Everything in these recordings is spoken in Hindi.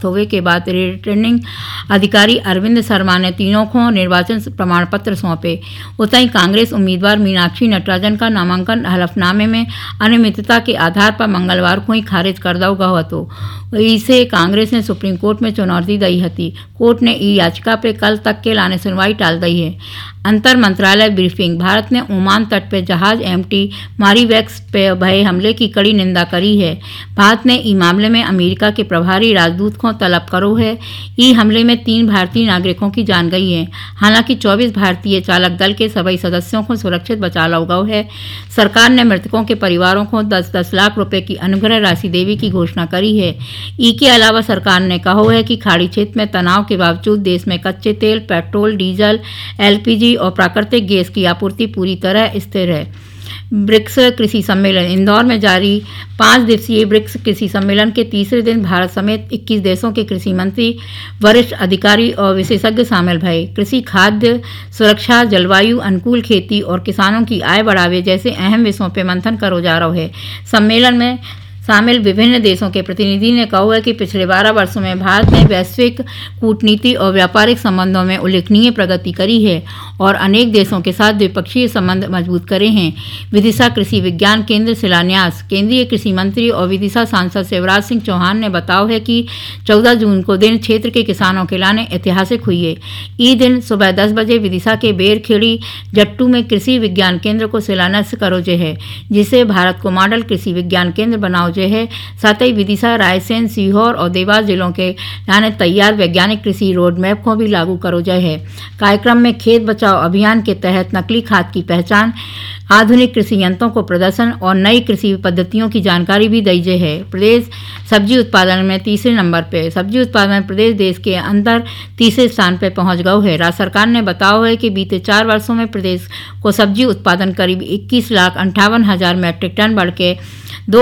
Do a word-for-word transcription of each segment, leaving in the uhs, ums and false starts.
समाप्त होने के बाद रिटर्निंग अधिकारी अरविंद शर्मा ने तीनों को निर्वाचन प्रमाण पत्र सौंपे। उतई कांग्रेस उम्मीदवार मीनाक्षी नटराजन का नामांकन हलफनामे में अनियमितता के आधार पर मंगलवार को ही खारिज कर दो गयो हतो। इसे कांग्रेस ने सुप्रीम कोर्ट में चुनौती दी हती। कोर्ट ने ई याचिका पे कल तक के लाने सुनवाई टाल दी है। अंतर मंत्रालय ब्रीफिंग। भारत ने ओमान तट पर जहाज एमटी मारीवेक्स पे भये हमले की कड़ी निंदा करी है। भारत ने ई मामले में अमेरिका के प्रभारी राजदूत को तलब करो है। ई हमले में तीन भारतीय नागरिकों की जान गई है। हालांकि चौबीस भारतीय चालक दल के सभी सदस्यों को सुरक्षित बचा लो गयो है। सरकार ने मृतकों के परिवारों को दस दस लाख रुपए की अनुग्रह राशि देने की घोषणा करी है। ई के अलावा सरकार ने कहा है कि खाड़ी क्षेत्र में तनाव के बावजूद देश में कच्चे तेल, पेट्रोल, डीजल, एलपीजी और प्राकृतिक गैस की आपूर्ति पूरी तरह स्थिर है। ब्रिक्स कृषि सम्मेलन। इंदौर में जारी पांच दिवसीय ब्रिक्स कृषि सम्मेलन के तीसरे दिन भारत समेत इक्कीस देशों के कृषि मंत्री, वरिष्ठ अधिकारी और विशेषज्ञ शामिल भये। कृषि, खाद्य सुरक्षा, जलवायु अनुकूल खेती और किसानों की आय बढ़ावे जैसे अहम विषयों पर मंथन करो जा रहा है। सम्मेलन में शामिल विभिन्न देशों के प्रतिनिधि ने कहा है कि पिछले बारह वर्षों में भारत ने वैश्विक कूटनीति और व्यापारिक संबंधों में उल्लेखनीय प्रगति करी है और अनेक देशों के साथ द्विपक्षीय संबंध मजबूत करे हैं। विदिशा कृषि विज्ञान केंद्र शिलान्यास। केंद्रीय कृषि मंत्री और विदिशा सांसद शिवराज सिंह चौहान ने बताया है कि चौदह जून को दिन क्षेत्र के किसानों के लाने ऐतिहासिक हुई है। ई दिन सुबह दस बजे विदिशा के बेरखेड़ी जट्टू में कृषि विज्ञान केंद्र को शिलान्यास करो जे है, जिसे भारत को मॉडल कृषि विज्ञान केंद्र बनाओ जे है। साथ ही विदिशा, रायसेन, सीहोर और देवास जिलों के लाने तैयार वैज्ञानिक कृषि रोड मैप को भी लागू करो जाए है। कार्यक्रम में खेत बचाओ अभियान के तहत नकली खाद की पहचान, आधुनिक कृषि यंत्रों को प्रदर्शन और नई कृषि पद्धतियों की जानकारी भी दी जाए है। प्रदेश सब्जी उत्पादन में तीसरे नंबर पे। सब्जी उत्पादन में प्रदेश देश के अंदर तीसरे स्थान पर पहुंच गया है। राज्य सरकार ने बताया है कि बीते चार वर्षों में प्रदेश को सब्जी उत्पादन करीब इक्कीस लाख अंठावन हजार मैट्रिक टन बढ़ के दो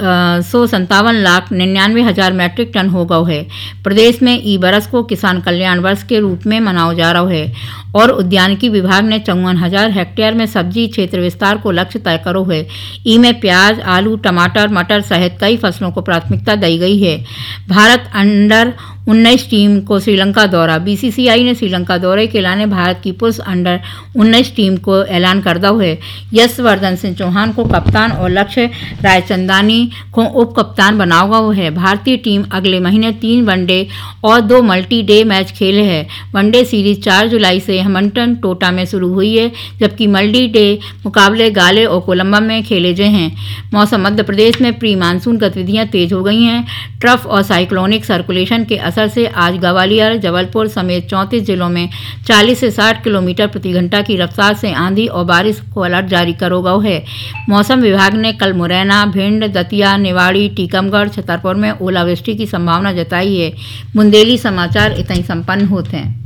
सौ संतावन लाख निन्यानवे हजार मैट्रिक टन हो गया है। प्रदेश में ई बरस को किसान कल्याण वर्ष के रूप में मनाया जा रहा है और उद्यानिकी विभाग ने चौवन हजार हेक्टेयर में सब्जी क्षेत्र विस्तार को लक्ष्य तय करो है। ई में प्याज, आलू, टमाटर, मटर सहित कई फसलों को प्राथमिकता दी गई है। भारत अंडर उन्नीस टीम को श्रीलंका दौरा। बीसीसीआई ने श्रीलंका दौरे के लाने भारत की पुरुष अंडर उन्नीस टीम को ऐलान कर दो है। यशवर्धन सिंह चौहान को कप्तान और लक्ष्य रायचंदानी को उप कप्तान बनाओ गया है। भारतीय टीम अगले महीने तीन वनडे और दो मल्टी डे मैच खेले है। वनडे सीरीज चार जुलाई से हेमिल्टन टोटा में शुरू हुई है, जबकि मल्टी डे मुकाबले गाले और कोलंबो में खेले गए हैं। मौसम। मध्य प्रदेश में प्री मानसून गतिविधियां तेज हो गई हैं। ट्रफ और साइक्लोनिक सर्कुलेशन के असर से आज ग्वालियर, जबलपुर समेत चौंतीस जिलों में चालीस से साठ किलोमीटर प्रति घंटा की रफ्तार से आंधी और बारिश को अलर्ट जारी करो गयो है। मौसम विभाग ने कल मुरैना, भिंड, दतिया, निवाड़ी, टीकमगढ़, छतरपुर में ओलावृष्टि की संभावना जताई है। बुंदेली समाचार इतने संपन्न होते हैं।